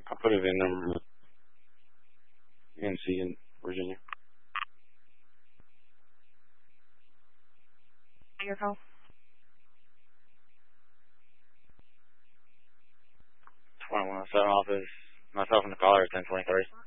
I'll put it in number NC in Virginia. Your call. 2107 office. Myself and the caller at 1023.